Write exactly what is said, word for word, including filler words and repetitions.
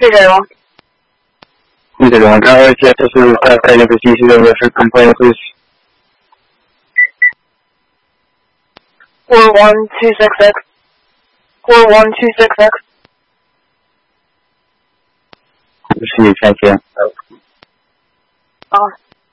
这个吗？ 这种，然后而且这是在在这个信息的我是 complaint please。 four one two six six four one two six six。 是你再见。 啊。